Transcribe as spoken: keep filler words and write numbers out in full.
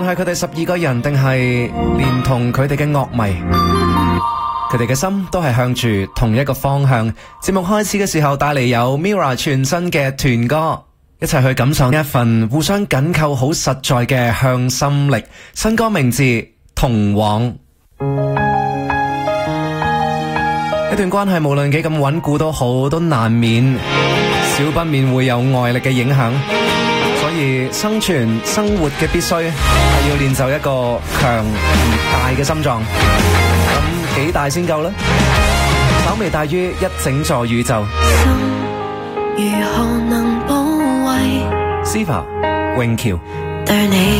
係佢哋十二個人，定係連同佢哋嘅樂迷，佢哋嘅心都係向住同一個方向。節目開始嘅時候帶嚟有 Mirror 全新嘅團歌，一齊去感受一份互相緊扣好實在嘅向心力。新歌名字《同往》。一段關係無論幾咁穩固都好，都難免少不免會有外力嘅影響，所以生存生活嘅必須係要練就一個強而大嘅心臟。咁幾大先夠呢？稍微大於一整座宇宙。 心如何能保衛？ Siva 永橋。 對你